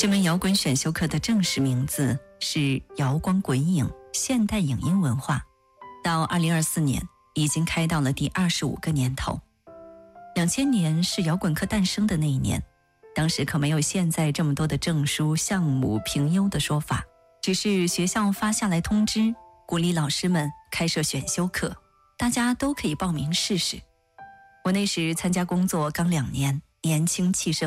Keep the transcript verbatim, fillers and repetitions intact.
这门摇滚选修课的正式名字是摇光滚影现代影音文化，到二零二四年已经开到了第二十五个年头。两千年是摇滚课诞生的那一年，当时可没有现在这么多的证书、项目、评优的说法，只是学校发下来通知，鼓励老师们开设选修课，大家都可以报名试试。我那时参加工作刚两年，年轻气盛，